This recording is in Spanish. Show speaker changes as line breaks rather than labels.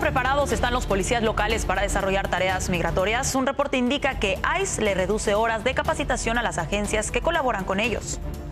preparados están los policías locales para desarrollar tareas migratorias? Un reporte indica que ICE le reduce horas de capacitación a las agencias que colaboran con ellos.